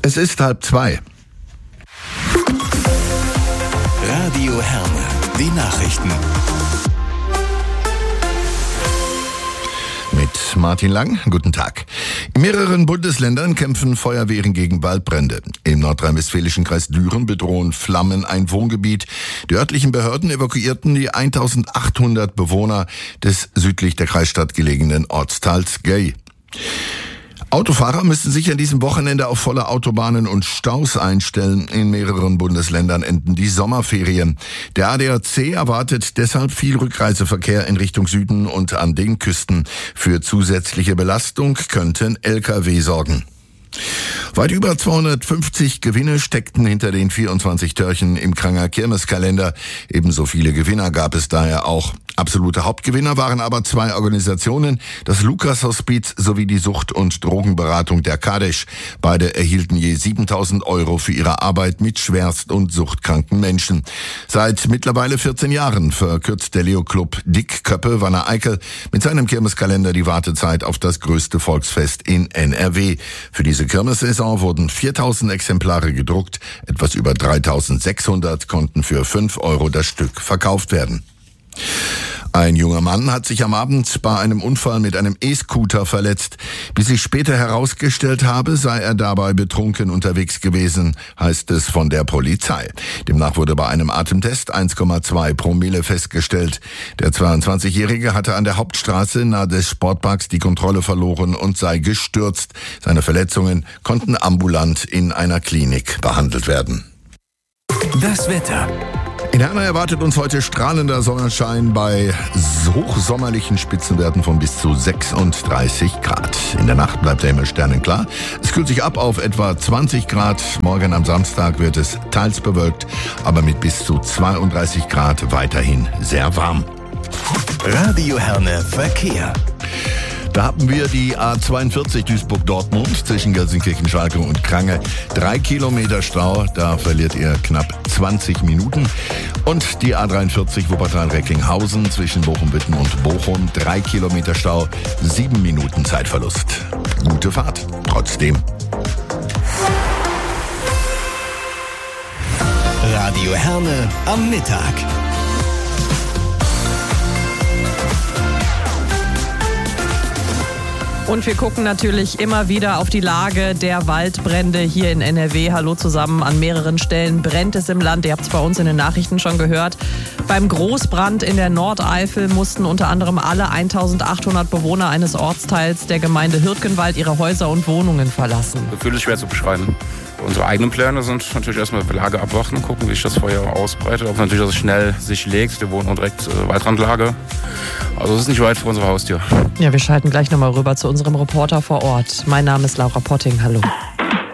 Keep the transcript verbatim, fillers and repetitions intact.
Es ist halb zwei. Radio Herne, die Nachrichten. Mit Martin Lang, guten Tag. In mehreren Bundesländern kämpfen Feuerwehren gegen Waldbrände. Im nordrhein-westfälischen Kreis Düren bedrohen Flammen ein Wohngebiet. Die örtlichen Behörden evakuierten die eintausendachthundert Bewohner des südlich der Kreisstadt gelegenen Ortsteils Gey. Autofahrer müssen sich an diesem Wochenende auf volle Autobahnen und Staus einstellen. In mehreren Bundesländern enden die Sommerferien. Der A D A C erwartet deshalb viel Rückreiseverkehr in Richtung Süden und an den Küsten. Für zusätzliche Belastung könnten L K W sorgen. Weit über zweihundertfünfzig Gewinne steckten hinter den vierundzwanzig Törchen im Kranger Kirmeskalender. Ebenso viele Gewinner gab es daher auch. Absolute Hauptgewinner waren aber zwei Organisationen, das Lukas-Hospiz sowie die Sucht- und Drogenberatung der Kadesh. Beide erhielten je siebentausend Euro für ihre Arbeit mit schwerst- und suchtkranken Menschen. Seit mittlerweile vierzehn Jahren verkürzt der Leo-Club Dickköppe Wanne-Eickel mit seinem Kirmeskalender die Wartezeit auf das größte Volksfest in N R W. Für diese Kirmessaison wurden viertausend Exemplare gedruckt, etwas über dreitausendsechshundert konnten für fünf Euro das Stück verkauft werden. Ein junger Mann hat sich am Abend bei einem Unfall mit einem E-Scooter verletzt. Wie sich später herausgestellt habe, sei er dabei betrunken unterwegs gewesen, heißt es von der Polizei. Demnach wurde bei einem Atemtest eins Komma zwei Promille festgestellt. Der zweiundzwanzigjährige hatte an der Hauptstraße nahe des Sportparks die Kontrolle verloren und sei gestürzt. Seine Verletzungen konnten ambulant in einer Klinik behandelt werden. Das Wetter. In Herne erwartet uns heute strahlender Sonnenschein bei hochsommerlichen Spitzenwerten von bis zu sechsunddreißig Grad. In der Nacht bleibt der Himmel sternenklar. Es kühlt sich ab auf etwa zwanzig Grad. Morgen am Samstag wird es teils bewölkt, aber mit bis zu zweiunddreißig Grad weiterhin sehr warm. Radio Herne Verkehr. Da haben wir die A zweiundvierzig Duisburg-Dortmund zwischen Gelsenkirchen-Schalke und Krange. Drei Kilometer Stau, da verliert ihr knapp zwanzig Minuten. Und die A dreiundvierzig Wuppertal-Recklinghausen zwischen Bochum-Witten und Bochum. Drei Kilometer Stau, sieben Minuten Zeitverlust. Gute Fahrt, trotzdem. Radio Herne am Mittag. Und wir gucken natürlich immer wieder auf die Lage der Waldbrände hier in N R W. Hallo zusammen, an mehreren Stellen brennt es im Land. Ihr habt es bei uns in den Nachrichten schon gehört. Beim Großbrand in der Nordeifel mussten unter anderem alle eintausendachthundert Bewohner eines Ortsteils der Gemeinde Hürtgenwald ihre Häuser und Wohnungen verlassen. Das Gefühl ist schwer zu beschreiben. Unsere eigenen Pläne sind natürlich erstmal Lage abwarten, gucken, wie sich das Feuer ausbreitet. Ob natürlich, dass es schnell sich legt. Wir wohnen direkt äh, Waldrandlage. Also es ist nicht weit vor unserer Haustür. Ja, wir schalten gleich nochmal rüber zu unserem Reporter vor Ort. Mein Name ist Laura Potting. Hallo.